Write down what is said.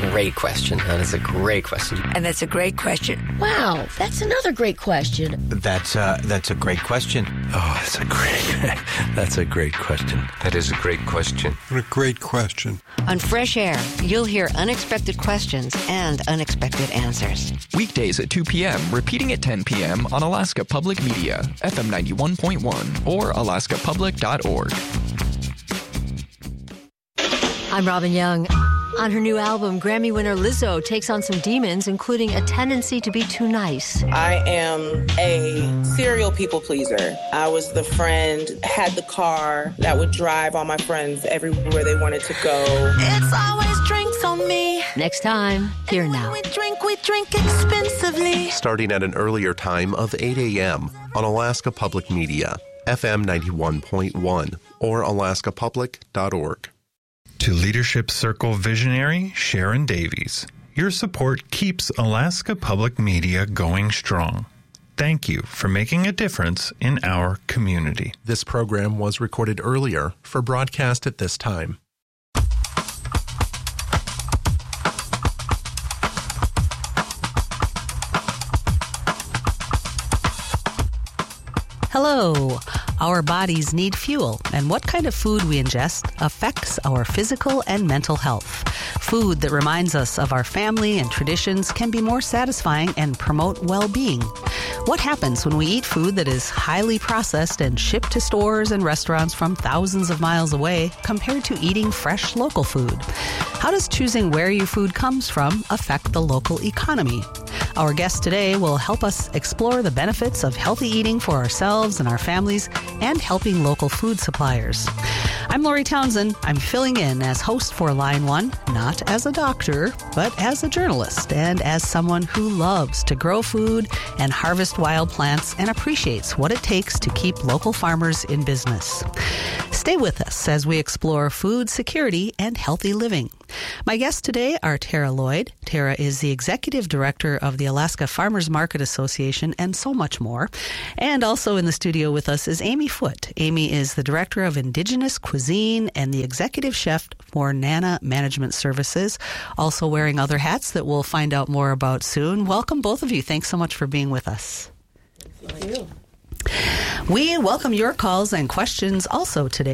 great question. That is a great question. And that's a great question. Wow, that's another great question. That's a great question. Oh, that's a great question. That is a great question. What a great question. On Fresh Air, you'll hear unexpected questions and unexpected answers. Weekdays at 2 p.m., repeating at 10 p.m. on Alaska Public Media, FM 91.1 or alaskapublic.org. I'm Robin Young. On her new album, Grammy winner Lizzo takes on some demons, including a tendency to be too nice. I am a serial people pleaser. I was the friend, had the car that would drive all my friends everywhere they wanted to go. It's always drinks on me. Next time, here now. We drink expensively. Starting at an earlier time of 8 a.m. on Alaska Public Media, FM 91.1 or alaskapublic.org. To Leadership Circle visionary Sharon Davies, your support keeps Alaska Public Media going strong. Thank you for making a difference in our community. This program was recorded earlier for broadcast at this time. Hello. Our bodies need fuel, and what kind of food we ingest affects our physical and mental health. Food that reminds us of our family and traditions can be more satisfying and promote well-being. What happens when we eat food that is highly processed and shipped to stores and restaurants from thousands of miles away compared to eating fresh local food? How does choosing where your food comes from affect the local economy? Our guest today will help us explore the benefits of healthy eating for ourselves and our families and helping local food suppliers. I'm Lori Townsend. I'm filling in as host for Line 1, not as a doctor, but as a journalist and as someone who loves to grow food and harvest wild plants and appreciates what it takes to keep local farmers in business. Stay with us as we explore food security and healthy living. My guests today are Tara Lloyd. Tara is the Executive Director of the Alaska Farmers Market Association and so much more. And also in the studio with us is Amy Foote. Amy is the Director of Indigenous Cuisine and the Executive Chef for Nana Management Services, also wearing other hats that we'll find out more about soon. Welcome, both of you. Thanks so much for being with us. Thank you. We welcome your calls and questions also today.